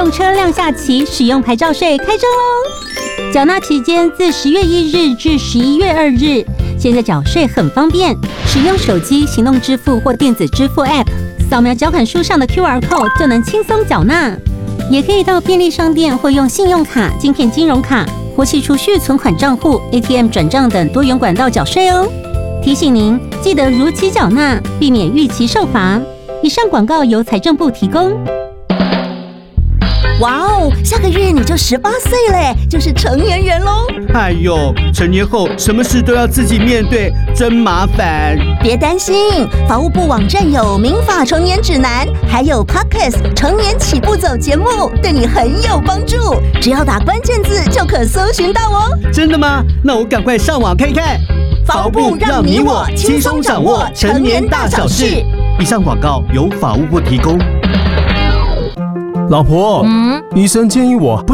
动车辆下棋使用牌照税开征喽！缴纳期间自10月1日至11月2日。现在缴税很方便，使用手机行动支付或电子支付 App， 扫描缴款书上的 QR Code 就能轻松缴纳。也可以到便利商店或用信用卡、晶片金融卡或系储蓄存款账户、ATM 转账等多元管道缴税哦。提醒您，记得如期缴纳，避免逾期受罚。以上广告由财政部提供。 哇哦，下个月你就18岁嘞，就是成年人喽！ 哎呦，成年后什么事都要自己面对，真麻烦。 别担心，法务部网站有民法成年指南，还有 Podcast 成年起步走节目，对你很有帮助。只要打关键字就可搜寻到哦。 真的吗？那我赶快上网看看。 法务部让你我轻松掌握成年大小事。 以上广告由法务部提供。 老婆，医生建议我不